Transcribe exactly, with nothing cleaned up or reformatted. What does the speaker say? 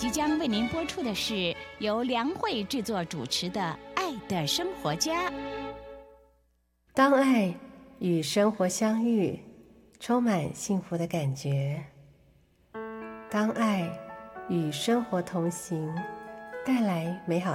即将为您播出的是由梁慧制作主持的《爱的生活家》。 当爱与生活相遇，充满幸福的感觉；当爱与生活同行，带来美好